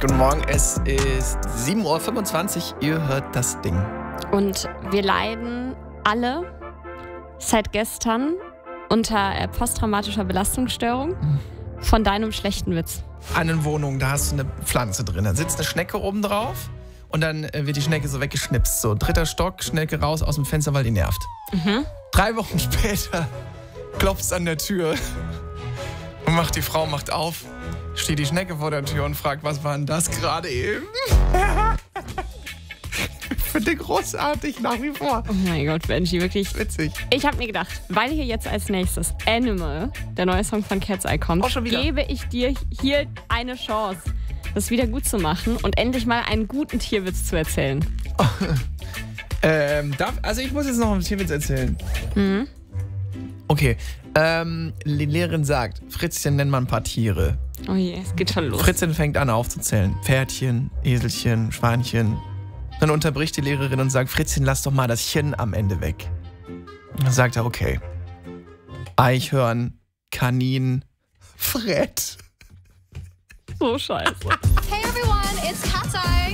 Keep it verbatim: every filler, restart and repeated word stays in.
Guten Morgen, es ist sieben Uhr fünfundzwanzig, ihr hört das Ding. Und wir leiden alle seit gestern unter äh, posttraumatischer Belastungsstörung von deinem schlechten Witz. Eine Wohnung, da hast du eine Pflanze drin, da sitzt eine Schnecke oben drauf und dann äh, wird die Schnecke so weggeschnipst. So, dritter Stock, Schnecke raus aus dem Fenster, weil die nervt. Mhm. Drei Wochen später klopft's an der Tür und macht die Frau macht auf, steht die Schnecke vor der Tür und fragt, was war denn das gerade eben? Ich finde großartig nach wie vor. Oh mein Gott, Benji, wirklich Witzig. Ich habe mir gedacht, weil hier jetzt als nächstes Animal, der neue Song von Cat's Eye kommt, Auch schon wieder? gebe ich dir hier eine Chance, das wieder gut zu machen und endlich mal einen guten Tierwitz zu erzählen. Ähm, darf, also ich muss jetzt noch einen Tierwitz erzählen. Mhm. Okay, ähm, die Lehrerin sagt, Fritzchen, nenn mal ein paar Tiere. Oh je, es geht schon los. Fritzchen fängt an aufzuzählen. Pferdchen, Eselchen, Schweinchen. Dann unterbricht die Lehrerin und sagt, Fritzchen, lass doch mal das Chen am Ende weg. Dann sagt er, okay. Eichhörn, Kanin, Fred. So scheiße. Hey everyone, it's Cat's Eye.